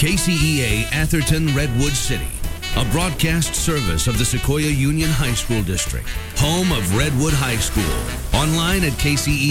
KCEA Atherton Redwood City, a broadcast service of the Sequoia Union High School District, home of Redwood High School. Online at KCEA.